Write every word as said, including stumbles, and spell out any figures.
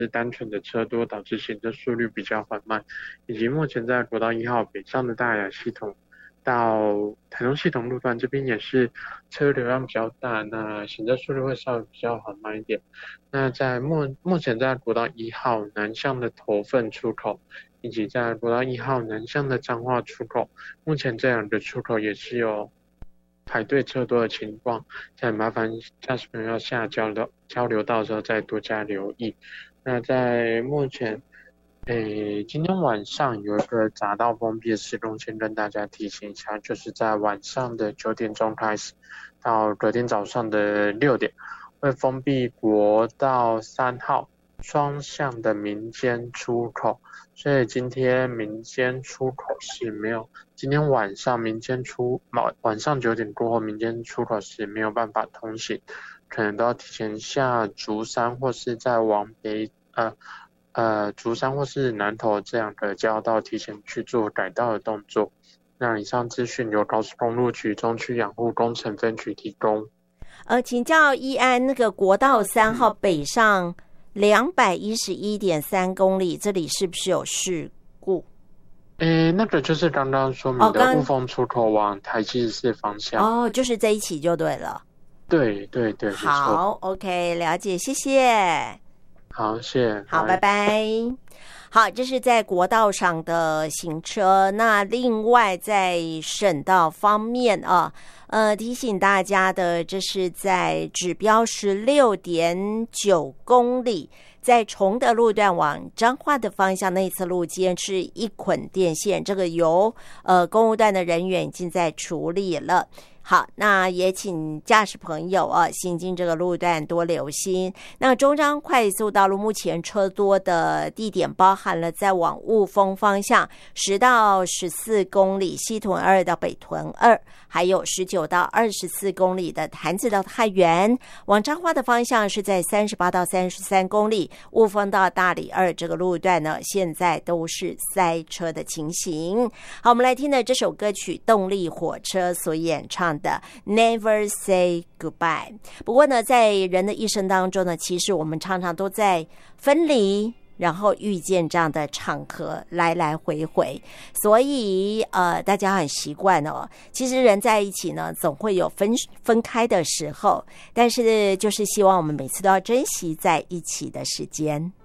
是单纯的车多导致行车速率比较缓慢，以及目前在国道一号北上的大雅系统到台中系统路段这边也是车流量比较大，那行车速率会稍微比较缓慢一点。那在目目前在国道一号南向的头份出口，以及在国道一号南向的彰化出口，目前这两个出口也是有排队车多的情况，再麻烦驾驶朋友下交流交流道的时候再多加留意。那在目前诶，今天晚上有一个匝道封闭的施工，先跟大家提醒一下，就是在晚上的九点钟开始，到隔天早上的六点，会封闭国道三号双向的民间出口，所以今天民间出口是没有，今天晚上民间出晚晚上九点过后，民间出口是没有办法通行，可能都要提前下竹山或是再往北呃。呃，竹山或是南投这样的交道提前去做改道的动作。那以上资讯由高速公路局中区养护工程分局提供。 呃，请教一安，那个国道三号北上两百一十一点三公里，这里是不是有事故？ 诶，那个就是刚刚说明的雾峰出口往台七十四方向。 哦，就是这一起就对了。 对对对， 好 ，OK， 了解，谢谢。 好，谢谢。 好，拜拜。好，这是在国道上的行车。那另外在省道方面啊，呃，提醒大家的，这是在指标十六点九公里，在崇德路段往彰化的方向，那一侧路肩是一捆电线，这个由呃公务段的人员已经在处理了。好，那也请驾驶朋友啊，行经这个路段多留心。那中彰快速道路目前车多的地点包含了在往雾峰方向十到十四公里，西屯二到北屯二，还有十九到二十四公里的潭子到太原。往彰化的方向是在三十八到三十三公里，雾峰到大里二这个路段呢，现在都是塞车的情形。好，我们来听的这首歌曲，动力火车所演唱的 Never Say Goodbye。 不过呢，在人的一生当中呢，其实我们常常都在分离然后遇见这样的场合来来回回，所以呃，大家很习惯哦。其实人在一起呢，总会有分分开的时候，但是就是希望我们每次都要珍惜在一起的时间。